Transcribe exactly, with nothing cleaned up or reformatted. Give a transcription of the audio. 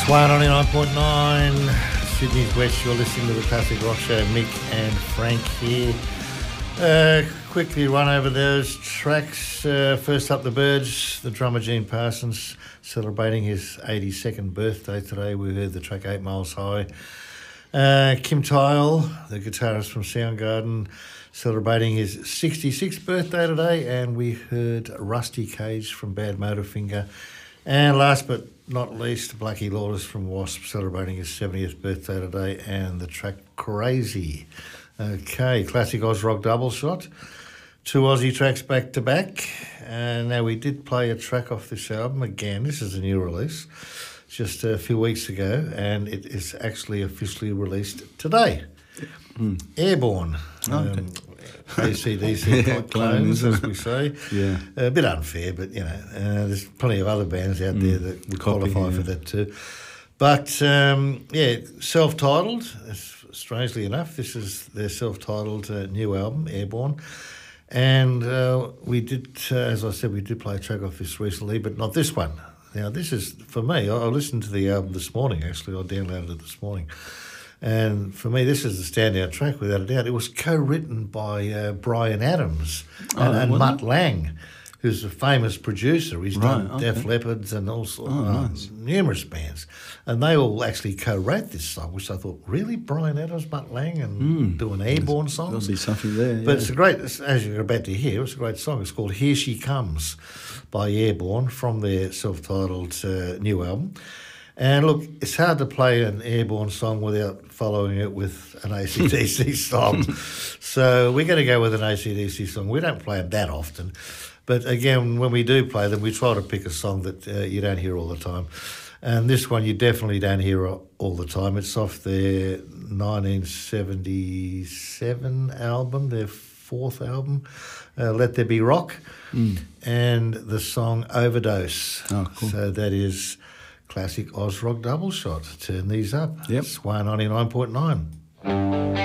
Swan on nine point nine, Sydney's West. You're listening to the Classic Rock Show. Mick and Frank here. Uh, quickly run over those tracks. Uh, first up, the Birds, the drummer Gene Parsons celebrating his eighty-second birthday today. We heard the track Eight Miles High. Uh, Kim Tile, the guitarist from Soundgarden, celebrating his sixty-sixth birthday today, and we heard Rusty Cage from Bad Motorfinger. And last but not least, Blackie Lawless from Wasp celebrating his seventieth birthday today, and the track Crazy. Okay, classic Oz Rock double shot. Two Aussie tracks back to back. And now we did play a track off this album again. This is a new release, just a few weeks ago, and it is actually officially released today. Mm. Airborne. Oh, okay. um, A C D C yeah, clones, as we say. Yeah. A bit unfair, but, you know, uh, there's plenty of other bands out mm. there that would Copy, qualify yeah. for that too. But, um, yeah, self-titled, strangely enough, this is their self-titled uh, new album, Airborne. And uh, we did, uh, as I said, we did play a track off this recently, but not this one. Now, this is, for me, I, I listened to the album this morning, actually. I downloaded it this morning. And for me, this is the standout track, without a doubt. It was co-written by uh, Bryan Adams oh, and, and Mutt it? Lang, who's a famous producer. He's right, done okay. Def Leppard and also oh, uh, nice. numerous bands. And they all actually co-wrote this song, which I thought, really? Bryan Adams, Mutt Lang, and mm. do an Airborne song? There'll be something there, yeah. But it's a great, as you're about to hear, it's a great song. It's called Here She Comes by Airborne from their self-titled uh, new album. And look, it's hard to play an Airborne song without following it with an A C D C song. So we're going to go with an A C D C song. We don't play them that often. But again, when we do play them, we try to pick a song that uh, you don't hear all the time. And this one you definitely don't hear all the time. It's off their nineteen seventy-seven album, their fourth album, uh, Let There Be Rock, mm. and the song Overdose. Oh, cool. So that is classic Oz Rock double shot. Turn these up. Yep. Swan ninety-nine point nine.